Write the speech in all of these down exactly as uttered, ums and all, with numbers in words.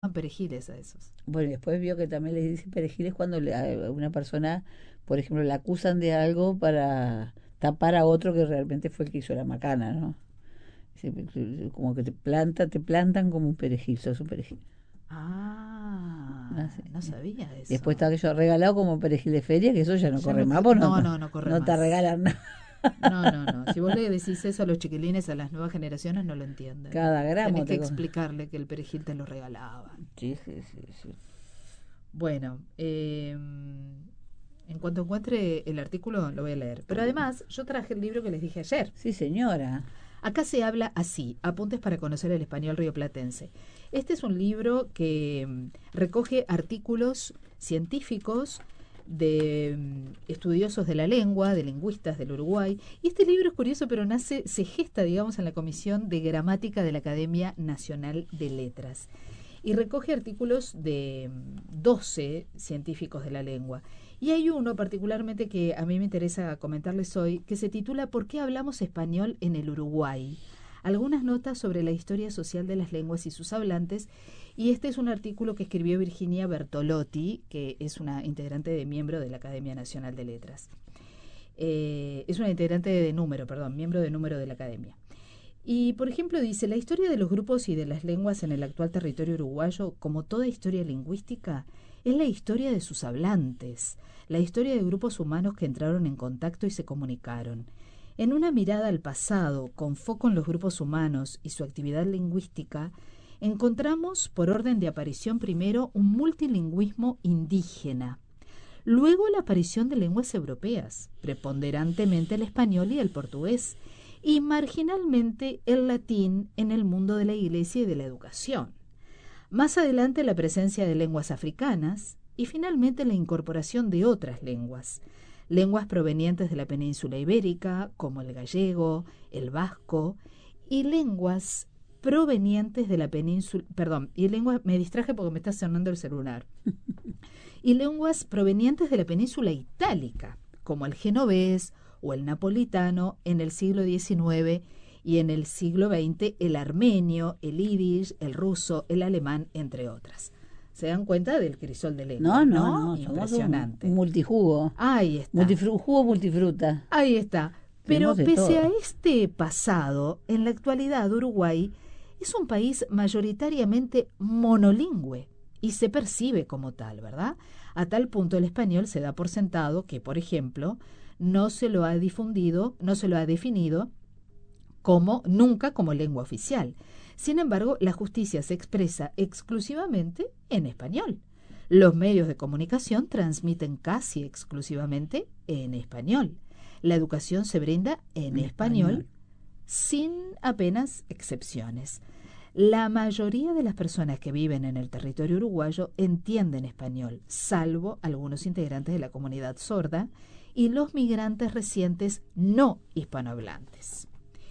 llaman perejiles a esos. Bueno, y después vio que también le dicen perejiles cuando le- a una persona, por ejemplo, la acusan de algo para tapar a otro que realmente fue el que hizo la macana, ¿no? Sí, como que te planta, te plantan como un perejil, sos un perejil. Ah, Así. no sabía Y después está eso. aquello regalado como perejil de feria, que eso ya no Ya corre no, más, que- pues no, no, no, no, no corre no te más. regalan nada. No, no, no. Si vos le decís eso a los chiquilines, a las nuevas generaciones, no lo entienden. Cada Tenés gramo que te co- explicarle que el perejil te lo regalaban. Sí, sí, sí, sí. Bueno, eh, en cuanto encuentre el artículo, lo voy a leer. Pero además, yo traje el libro que les dije ayer. Sí, señora. Acá se habla así, Apuntes para conocer el español rioplatense. Este es un libro que mm, recoge artículos científicos de mm, estudiosos de la lengua, de lingüistas del Uruguay. Y este libro es curioso, pero nace, se gesta, digamos, en la Comisión de Gramática de la Academia Nacional de Letras. Y recoge artículos de mm, doce científicos de la lengua. Y hay uno particularmente que a mí me interesa comentarles hoy, que se titula ¿Por qué hablamos español en el Uruguay? Algunas notas sobre la historia social de las lenguas y sus hablantes. Y este es un artículo que escribió Virginia Bertolotti, que es una integrante de miembro de la Academia Nacional de Letras. Eh, es una integrante de número, perdón, miembro de número de la Academia. Y, por ejemplo, dice, la historia de los grupos y de las lenguas en el actual territorio uruguayo, como toda historia lingüística, es la historia de sus hablantes, la historia de grupos humanos que entraron en contacto y se comunicaron. En una mirada al pasado, con foco en los grupos humanos y su actividad lingüística, encontramos, por orden de aparición primero, un multilingüismo indígena. Luego la aparición de lenguas europeas, preponderantemente el español y el portugués, y marginalmente el latín en el mundo de la iglesia y de la educación. Más adelante la presencia de lenguas africanas y finalmente la incorporación de otras lenguas, lenguas provenientes de la península ibérica, como el gallego, el vasco, y lenguas provenientes de la península, perdón, y lenguas, me distraje porque me está sonando el celular, y lenguas provenientes de la península itálica, como el genovés o el napolitano en el siglo diecinueve y en el siglo veinte el armenio, el yiddish, el ruso, el alemán, entre otras. ¿Se dan cuenta del crisol de No, lenguas, no, no? no, somos un, Impresionante. un multijugo. Ahí está. Multifru jugo multifruta. Ahí está. Tenemos Pero de pese todo. a este pasado, en la actualidad Uruguay es un país mayoritariamente monolingüe y se percibe como tal, ¿verdad? A tal punto el español se da por sentado que, por ejemplo, no se lo ha difundido, no se lo ha definido como nunca como lengua oficial. Sin embargo, la justicia se expresa exclusivamente en español. Los medios de comunicación transmiten casi exclusivamente en español. La educación se brinda en, En español, español. sin apenas excepciones. La mayoría de las personas que viven en el territorio uruguayo entienden español, salvo algunos integrantes de la comunidad sorda y los migrantes recientes no hispanohablantes.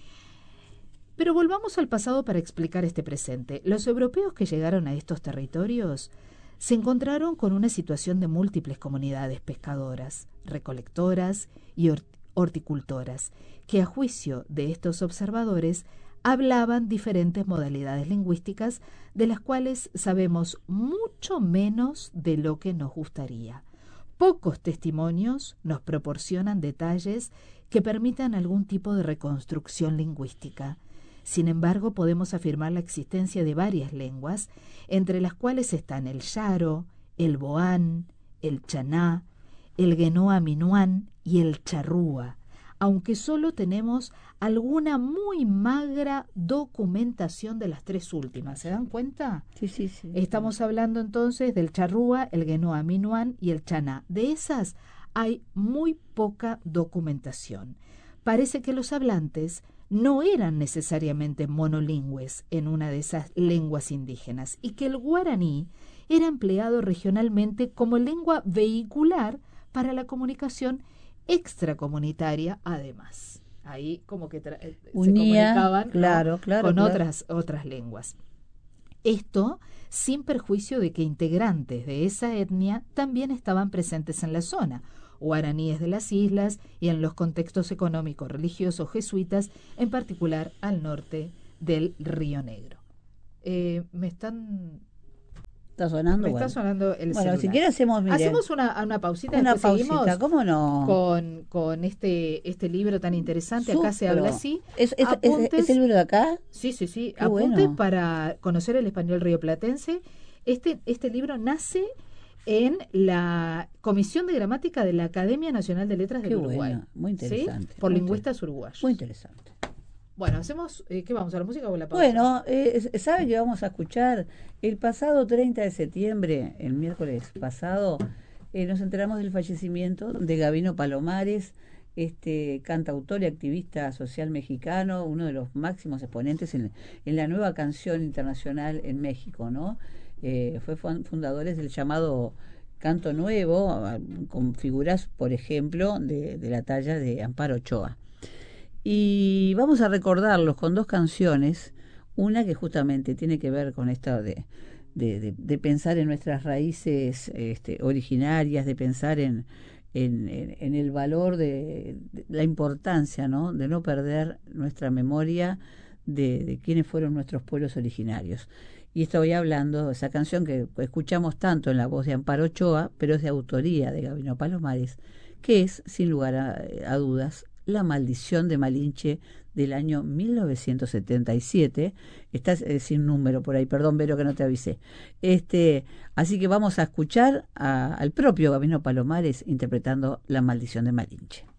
Pero volvamos al pasado para explicar este presente. Los europeos que llegaron a estos territorios se encontraron con una situación de múltiples comunidades pescadoras, recolectoras y horticultoras, que a juicio de estos observadores hablaban diferentes modalidades lingüísticas de las cuales sabemos mucho menos de lo que nos gustaría. Pocos testimonios nos proporcionan detalles que permitan algún tipo de reconstrucción lingüística. Sin embargo, podemos afirmar la existencia de varias lenguas, entre las cuales están el yaro, el boán, el chaná, el guenoa minuán y el charrúa, aunque solo tenemos alguna muy magra documentación de las tres últimas. ¿Se dan cuenta? Sí, sí, sí. Estamos hablando entonces del charrúa, el guenoa minuán y el chaná. De esas hay muy poca documentación. Parece que los hablantes no eran necesariamente monolingües en una de esas lenguas indígenas y que el guaraní era empleado regionalmente como lengua vehicular para la comunicación extracomunitaria además. Ahí como que tra- Unía, se comunicaban, claro, ¿no? claro, con claro. otras, otras lenguas. Esto sin perjuicio de que integrantes de esa etnia también estaban presentes en la zona, guaraníes de las islas y en los contextos económicos religiosos jesuitas, en particular al norte del Río Negro. Eh, me están ¿Está sonando? Me bueno. está sonando el Bueno, celular. si quiere hacemos, miren, hacemos una, una pausita, una después pausita, seguimos ¿cómo no? con, con este, este libro tan interesante. Acá se Súper. habla así. ¿Es, es, Apuntes, es, es el libro de acá? Sí, sí, sí. Qué Apuntes bueno. para conocer el español rioplatense. Este, este libro nace en la Comisión de Gramática de la Academia Nacional de Letras Qué del Uruguay. bueno, muy interesante. ¿Sí? Por muy lingüistas inter uruguayos. Muy interesante. Bueno, hacemos, eh, ¿qué vamos? ¿A la música o a la pausa? Bueno, eh, ¿sabe que vamos a escuchar? El pasado treinta de septiembre, el miércoles pasado, eh, nos enteramos del fallecimiento de Gabino Palomares, este cantautor y activista social mexicano, uno de los máximos exponentes en, en la nueva canción internacional en México, ¿no? Eh, fue fundadores del llamado Canto Nuevo, con figuras, por ejemplo, de, de la talla de Amparo Ochoa. Y vamos a recordarlos con dos canciones, una que justamente tiene que ver con esto de, de, de, de pensar en nuestras raíces este, originarias, de pensar en, en, en, en el valor de, de la importancia, ¿no?, de no perder nuestra memoria de, de quiénes fueron nuestros pueblos originarios. Y estoy hablando de esa canción que escuchamos tanto en la voz de Amparo Ochoa, pero es de autoría de Gabino Palomares, que es, sin lugar a, a dudas, La maldición de Malinche del año mil novecientos setenta y siete. Está eh, sin número por ahí, perdón, Vero, que no te avisé. Este, así que vamos a escuchar a, al propio Gabino Palomares interpretando La maldición de Malinche.